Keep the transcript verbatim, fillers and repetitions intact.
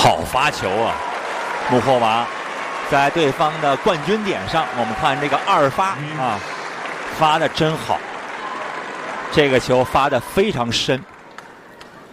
好发球啊！穆霍娃在对方的冠军点上，我们看这个二发啊，发的真好，这个球发的非常深。